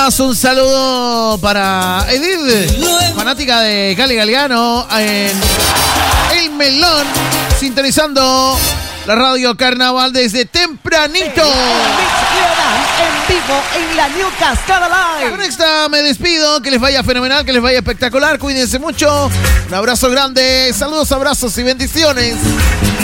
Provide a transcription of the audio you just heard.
más un saludo para Edith, fanática de Cali Galeano, en El Melón, sintonizando la radio Carnaval desde tempranito. En vivo en la Newcastle Live. Con esta me despido, que les vaya fenomenal, que les vaya espectacular, cuídense mucho, un abrazo grande, saludos, abrazos y bendiciones.